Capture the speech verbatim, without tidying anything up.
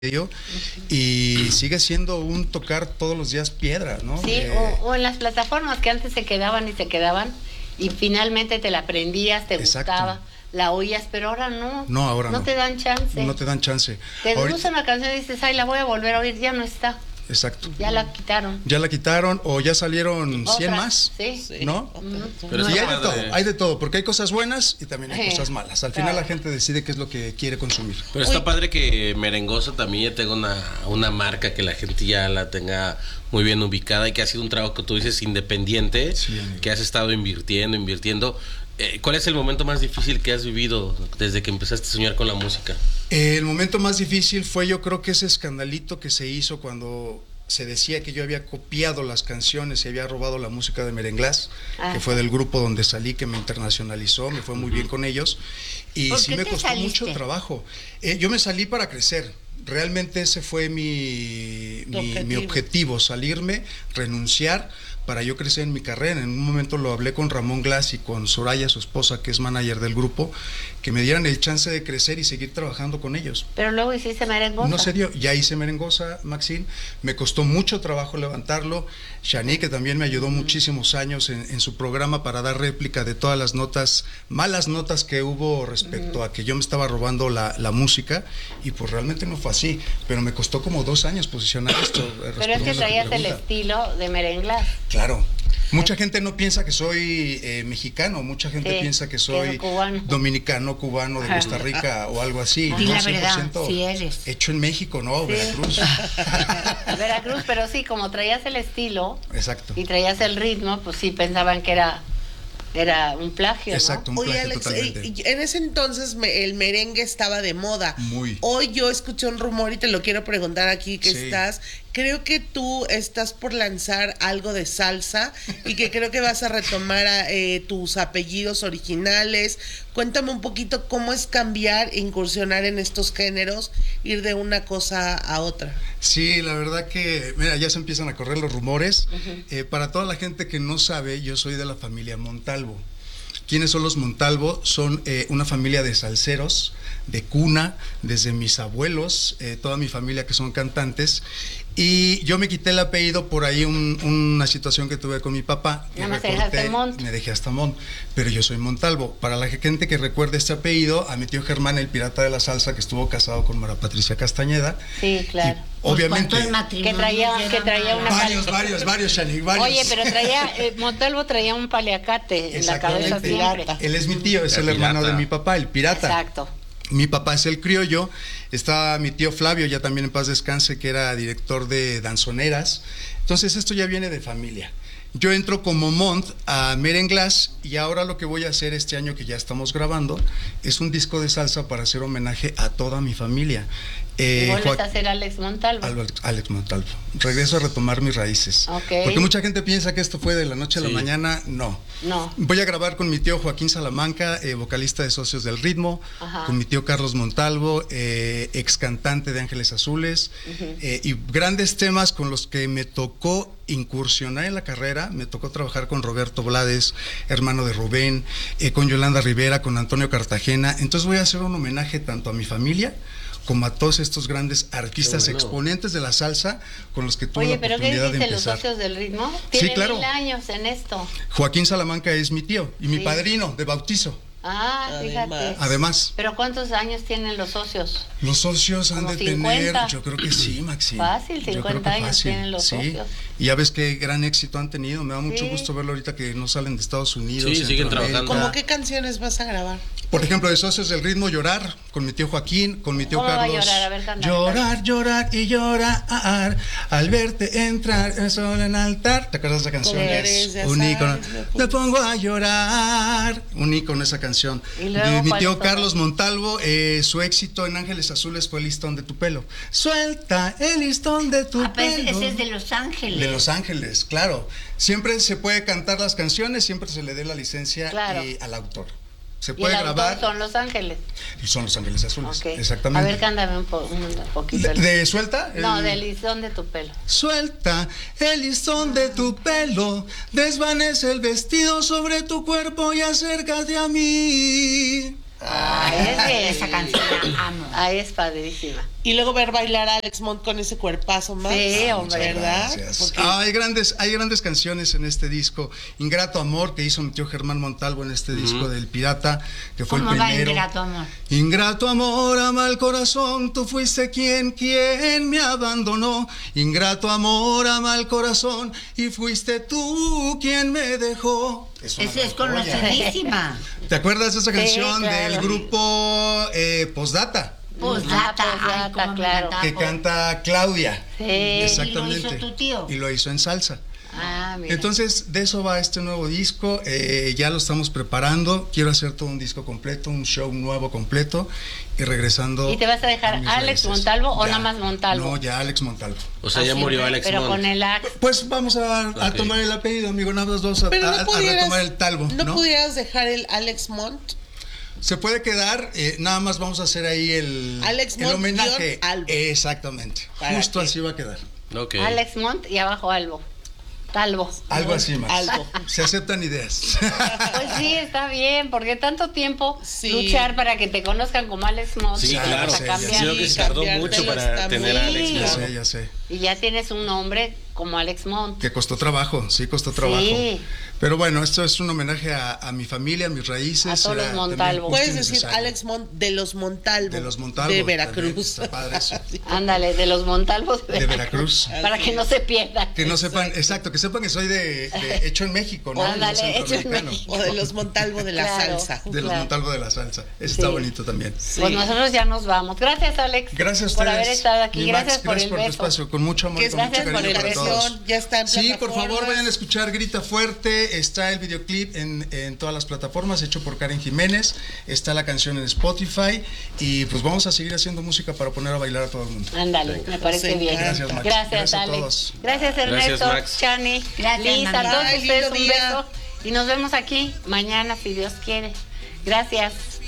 y sigue siendo un tocar todos los días piedra, ¿no? Sí, eh, o, o en las plataformas que antes se quedaban y se quedaban y finalmente te la aprendías, te exacto. gustaba, la oías, pero ahora no. No, ahora no. No te dan chance. No te dan chance. Te Ahorita... gusta una canción y dices, ay, la voy a volver a oír, ya no está. Exacto. Ya la quitaron. Ya la quitaron o ya salieron ¿Otra? cien más, sí. ¿no? Uh-huh. Pero sí, hay de todo, hay de todo, porque hay cosas buenas y también hay eh, cosas malas. Al claro. final la gente decide qué es lo que quiere consumir. Pero está Uy. padre que Merengosa también ya tenga una, una marca que la gente ya la tenga muy bien ubicada y que ha sido un trabajo que tú dices independiente, sí, que has estado invirtiendo, invirtiendo. Eh, ¿Cuál es el momento más difícil que has vivido desde que empezaste a soñar con la música? Eh, el momento más difícil fue, yo creo que ese escandalito que se hizo cuando se decía que yo había copiado las canciones y había robado la música de Merenglás, ah, que fue del grupo donde salí, que me internacionalizó, me fue muy bien con ellos y sí me costó saliste? mucho trabajo. Eh, yo me salí para crecer. Realmente ese fue mi, mi, objetivo. mi objetivo, salirme, renunciar para yo crecer en mi carrera. En un momento lo hablé con Ramón Glass y con Soraya, su esposa, que es manager del grupo, que me dieran el chance de crecer y seguir trabajando con ellos. Pero luego hiciste Merengosa. No se dio, ya hice Merengosa, Maxine, me costó mucho trabajo levantarlo. Shani, que también me ayudó mm. muchísimos años en, en su programa para dar réplica de todas las notas, malas notas que hubo respecto mm. a que yo me estaba robando la, la música, y pues realmente no fue así, pero me costó como dos años posicionar esto. Pero es que traías el estilo de Merenglás. Claro. Mucha gente no piensa que soy eh, mexicano, mucha gente sí, piensa que soy cubano. dominicano, cubano, de Costa Rica o algo así. Y no, la verdad, sí eres. Hecho en México, ¿no? Sí. Veracruz. Veracruz, pero sí, como traías el estilo. Exacto. Y traías el ritmo, pues sí pensaban que era... Era un plagio, Exacto, ¿no? un plagio. Oye, Alex, totalmente. en ese entonces me, el merengue estaba de moda. Muy. Hoy yo escuché un rumor y te lo quiero preguntar aquí que sí. estás. Creo que tú estás por lanzar algo de salsa y que creo que vas a retomar a, eh, tus apellidos originales. Cuéntame un poquito cómo es cambiar e incursionar en estos géneros, ir de una cosa a otra. Sí, la verdad que, mira, ya se empiezan a correr los rumores. Uh-huh. Eh, para toda la gente que no sabe, yo soy de la familia Montalvo. ¿Quiénes son los Montalvo? Son eh, una familia de salseros, de cuna, desde mis abuelos, eh, toda mi familia que son cantantes. Y yo me quité el apellido por ahí, un, una situación que tuve con mi papá. Nada más te dejaste Mont. Me dejé hasta Mont, pero yo soy Montalvo. Para la gente que recuerde este apellido, a mi tío Germán, el pirata de la salsa, que estuvo casado con Mara Patricia Castañeda. Sí, claro. Y, obviamente. Que traía, que traía una varios, pali... varios, varios, Shani, varios. Oye, pero traía, eh, Montalvo traía un paliacate en la cabeza siempre. Él es mi tío, es el, el hermano de mi papá, el pirata. Exacto. Mi papá es el criollo, está mi tío Flavio, ya también en paz descanse, que era director de danzoneras. Entonces esto ya viene de familia. Yo entro como Mont a Merenglás y ahora lo que voy a hacer este año, que ya estamos grabando, es un disco de salsa para hacer homenaje a toda mi familia. Eh, ¿Y vuelves a hacer Alex Montalvo? Alex, Alex Montalvo. Regreso a retomar mis raíces. Okay. Porque mucha gente piensa que esto fue de la noche a sí. la mañana. No. No. Voy a grabar con mi tío Joaquín Salamanca, eh, vocalista de Socios del Ritmo, Ajá. con mi tío Carlos Montalvo, eh, ex cantante de Ángeles Azules, uh-huh. eh, y grandes temas con los que me tocó incursionar en la carrera. Me tocó trabajar con Roberto Blades, hermano de Rubén, eh, con Yolanda Rivera, con Antonio Cartagena. Entonces voy a hacer un homenaje tanto a mi familia como a todos estos grandes artistas bueno. exponentes de la salsa con los que tuve Oye, la oportunidad de empezar. Oye, ¿pero qué dicen los Socios del Ritmo? Tienen sí, claro. mil años en esto. Joaquín Salamanca es mi tío y sí. mi padrino de bautizo. Ah, fíjate. Además. Además. ¿Pero cuántos años tienen los socios? Los socios han de cincuenta. tener, yo creo que sí, Maxi. Fácil, cincuenta años fácil. tienen los sí. socios. Y ya ves qué gran éxito han tenido. Me da mucho sí. gusto verlo ahorita que no salen de Estados Unidos. Sí, siguen trabajando. ¿Cómo qué canciones vas a grabar? Por ejemplo, de Socios del Ritmo, Llorar, con mi tío Joaquín, con mi tío ¿Cómo Carlos. Va a llorar? A ver, canta, llorar, llorar y llorar al verte entrar el sol en altar. ¿Te acuerdas de esa canción? Es un ícono. Me pongo a llorar. Un ícono esa canción. ¿Y luego, mi tío Carlos Montalvo, eh, su éxito en Ángeles Azules fue El listón de tu pelo. Suelta el listón de tu ah, pelo. Ese es de Los Ángeles. De Los Ángeles, claro. Siempre se puede cantar las canciones, siempre se le dé la licencia claro. eh, al autor. Se y puede el grabar. Son Los Ángeles. Y son Los Ángeles Azules. Okay. Exactamente. A ver, cántame un, po un poquito. ¿De, de suelta? No, el... del listón de tu pelo. Suelta el listón de tu pelo, desvanece el vestido sobre tu cuerpo y acércate a mí. Ah, es de esa canción la amo. Ah, es padrísima. Y luego ver bailar a Alex Mont con ese cuerpazo más. Sí, hombre, ¿verdad? Porque... Ah, hay grandes, hay grandes canciones en este disco. Ingrato Amor, que hizo mi tío Germán Montalvo en este uh-huh. disco del Pirata, que fue el primero. ¿Cómo va Ingrato Amor? Ingrato amor, ama el corazón, tú fuiste quien, quien me abandonó. Ingrato amor, ama el corazón, y fuiste tú quien me dejó. Esa es conocidísima. ¿Te acuerdas de esa canción sí, claro. del grupo eh, Postdata? Postdata, ay, claro. Que canta Claudia. Sí. Exactamente. Y lo hizo tu tío. Y lo hizo en salsa. Ah, mira. Entonces, de eso va este nuevo disco. Eh, ya lo estamos preparando. Quiero hacer todo un disco completo, un show nuevo completo. Y regresando. ¿Y te vas a dejar a Alex Montalvo o ya, nada más Montalvo? No, ya Alex Montalvo. O sea, ya Así, murió Alex Pero Mont. con el Ax. Pues vamos a, a okay. tomar el apellido, amigo. Nada más vamos a, Pero no a, pudieras, a retomar el Talvo. ¿No, ¿no? pudieras dejar el Alex Mont? Se puede quedar, eh, nada más vamos a hacer ahí el, Alex el Mont homenaje. Albo. Exactamente. ¿Para Justo qué? así va a quedar. Okay. Alex Mont y abajo Albo. Talvo. Algo así, Max. Algo. Se aceptan ideas. Pues sí, está bien, porque tanto tiempo Sí. luchar para que te conozcan como Alex Mont. Sí, Ya, claro. ya sé, ya sé. Creo que se tardó Cambiarte mucho los para tener a Alex Sí. Ya Mont. sé, ya sé. Y ya tienes un nombre como Alex Mont. Que costó trabajo, sí, costó trabajo. Sí. Pero bueno, esto es un homenaje a, a mi familia, a mis raíces. A todos era los también Montalvo. justo y Puedes decir necesario. Alex Mont de los Montalvo. De los Montalvo. De también, Veracruz. está padre eso. Ándale, de los Montalvos de, De Veracruz. Para que no se pierdan. Que no sepan, exacto, que sepan que soy de, de hecho en México, ¿no? Ándale, No hecho en centroamericano. México. O de los Montalvo de la Claro. salsa. De los Claro. Montalvo de la salsa. Eso Sí. está bonito también. Pues nosotros ya nos vamos. Gracias, Alex. Gracias a por ustedes. haber estado aquí. Mi Max, Gracias por el tu beso. espacio. Con mucho amor Que y con mucho gracias por cariño el para beso. todos. Ya está en Sí, por plataformas. favor, vayan a escuchar Grita Fuerte. Está el videoclip en, en todas las plataformas, hecho por Karen Jiménez. Está la canción en Spotify. Y pues vamos a seguir haciendo música para poner a bailar a todo el mundo. Ándale, Venga. me parece Nos bien. Gracias, Max. Gracias, Gracias a Alex. todos. Gracias, Ernesto, Gracias, Max. Chani, Gracias, Liz, a Nani. todos Ay, ustedes lindo un día. beso. Y nos vemos aquí mañana, si Dios quiere. Gracias.